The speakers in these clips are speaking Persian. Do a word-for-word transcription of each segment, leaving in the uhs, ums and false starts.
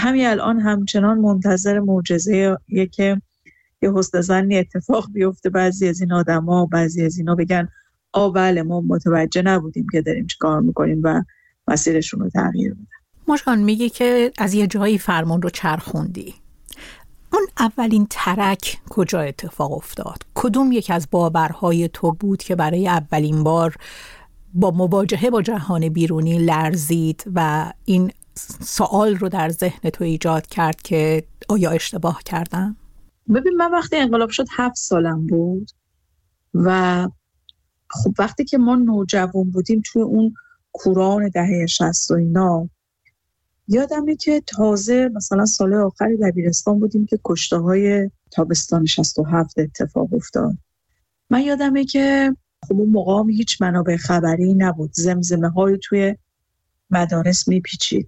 همین الان همچنان منتظر معجزه یه که یه حسن ظنی اتفاق بیفته، بعضی از این آدما بعضی از اینا بگن آ بله ما متوجه نبودیم که داریم چی کار میکنیم و مسیرشون رو تغییر بدن. مژگان میگه که از یه جایی فرمان رو چرخوندی. اون اولین ترک کجا اتفاق افتاد؟ کدوم یک از باورهای تو بود که برای اولین بار با مواجهه با جهان بیرونی لرزید و این سوال رو در ذهن تو ایجاد کرد که آیا اشتباه کردم؟ ببین من وقتی انقلاب شد هفت سالم بود و خب وقتی که ما نوجوان بودیم توی اون کوران دهه شصت و اینا، یادمه که تازه مثلا سال آخر دبیرستان بودیم که کشته‌های تابستان شصت و هفت اتفاق افتاد. من یادمه که خب اون موقع هم هیچ منابع خبری نبود، زمزمه های توی مدارس میپیچید.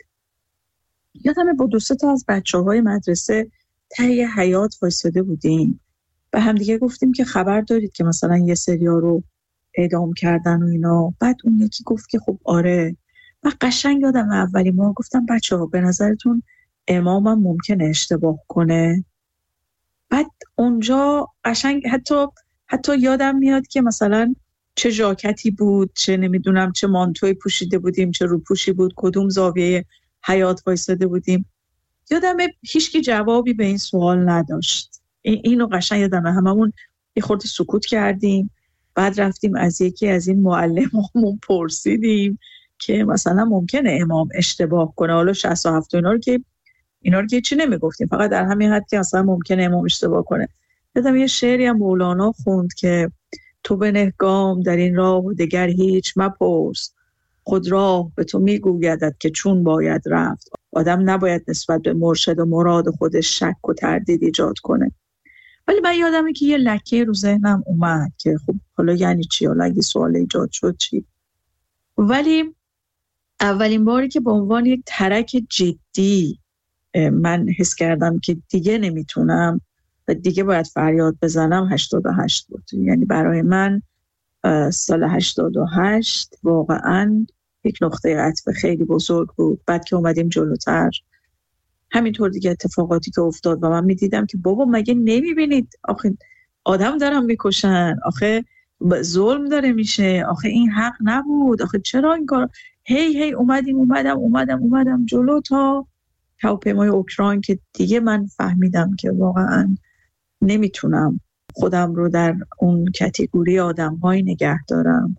یادمه با دو سه تا از بچه‌های مدرسه ته حیاط وایساده بودیم و همدیگه گفتیم که خبر دارید که مثلا یه سریا رو اعدام کردن و اینا. بعد اون یکی گفت که خب آره. و قشنگ یادم اولی ما گفتم بچه‌ها به نظرتون امامم ممکنه اشتباه کنه؟ بعد اونجا قشنگ حتی حتی یادم میاد که مثلا چه ژاکتی بود، چه نمیدونم چه مانتوی پوشیده بودیم، چه روپوشی بود، کدوم زاویه حیاط وایساده بودیم. یادمه هیچکی جوابی به این سوال نداشت. اینو قشنگ یادمه هممون یه خورده سکوت کردیم. بعد رفتیم از یکی از این معلمامون پرسیدیم که مثلا ممکنه امام اشتباه کنه. حالا شصت و هفت اینا رو که اینا رو که چی نمیگفتیم، فقط در همین حد که مثلا ممکنه امام اشتباه کنه. یادم یه شعری هم مولانا خوند که تو بنه گام در این راه و دگر هیچ مپرس، خود راه به تو میگویدت که چون باید رفت. آدم نباید نسبت به مرشد و مراد خودش شک و تردید ایجاد کنه. ولی من یادمه که یه لکه رو ذهنم اومد که خب حالا یعنی چی، حالا اگه سوال ایجاد شد چی. ولی اولین باری که به عنوان یک ترک جدی من حس کردم که دیگه نمیتونم و دیگه باید فریاد بزنم هشتاد و هشت بود. یعنی برای من سال هشتاد و هشت واقعاً یک نقطه عطف خیلی بزرگ بود. بعد که اومدیم جلوتر همینطور دیگه اتفاقاتی که افتاد و من میدیدم که بابا مگه نمیبینید آخه آدم دارم میکشن، آخه ظلم داره میشه، آخه این حق نبود، آخه چرا این کار. هی هی اومدیم اومدم اومدم اومدم جلو تا هواپیمای اوکراین که دیگه من فهمیدم که واقعاً نمیتونم خودم رو در اون کاتگوری آدم‌های نگه دارم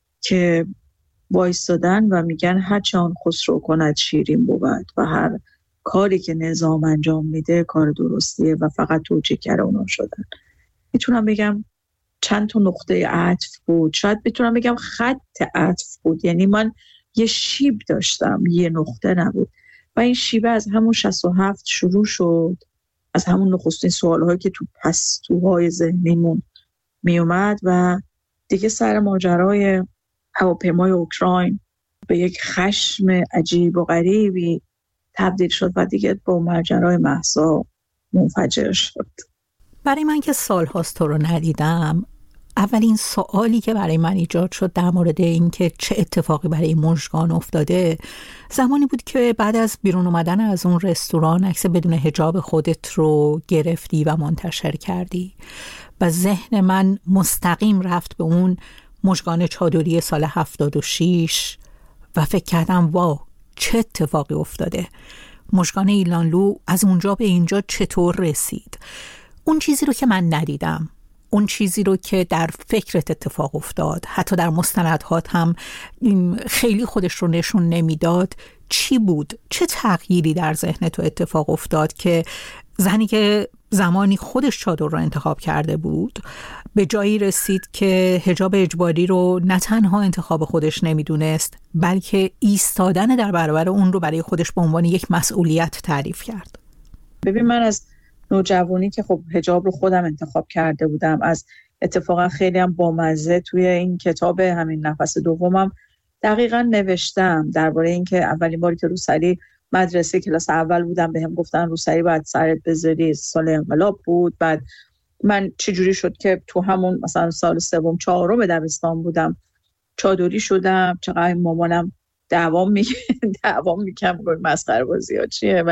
که وایستادن و میگن هر چه آن خسرو کند شیرین بود و هر کاری که نظام انجام میده کار درستیه و فقط توجیه‌گر اونا شدن. میتونم بگم چند تا نقطه عطف بود، شاید بتونم بگم خط عطف بود. یعنی من یه شیب داشتم، یه نقطه نبود و این شیبه از همون شصت و هفت شروع شد، از همون نخستین سوالهایی که تو پستوهای ذهنیمون می اومد و دیگه سر ماجرای هواپیمای اوکراین به یک خشم عجیب و غریبی تبدیل شد و دیگه با ماجرای مهسا منفجر شد. برای من که سال هاست تو رو ندیدم، اولین سوالی که برای من ایجاد شد در مورد این که چه اتفاقی برای مژگان افتاده زمانی بود که بعد از بیرون اومدن از اون رستوران عکس بدون حجاب خودت رو گرفتی و منتشر کردی و ذهن من مستقیم رفت به اون مژگان چادری سال هفتاد و شش و فکر کردم واو چه اتفاقی افتاده. مژگان ایلانلو از اونجا به اینجا چطور رسید؟ اون چیزی رو که من ندیدم، اون چیزی رو که در فکرت اتفاق افتاد، حتی در مستندهات هم خیلی خودش رو نشون نمیداد، چی بود؟ چه تغییری در ذهن تو اتفاق افتاد که زنی که زمانی خودش چادر رو انتخاب کرده بود به جایی رسید که حجاب اجباری رو نه تنها انتخاب خودش نمیدونست بلکه ایستادن در برابر اون رو برای خودش به عنوان یک مسئولیت تعریف کرد؟ ببین من از نوجوانی که خب حجاب رو خودم انتخاب کرده بودم، از اتفاقا خیلی هم بامزه توی این کتاب همین نفس دومم دقیقاً نوشتم درباره این که اولین باری که روسری مدرسه کلاس اول بودم بهم گفتن روسری باید سرت بذاری، سال انقلاب بود. بعد من چجوری شد که تو همون مثلا سال سوم چهارم دبستان بودم چادری شدم. چقدر مامانم دعوام میگه دعوام میگم مسخره بازی‌ها چیه.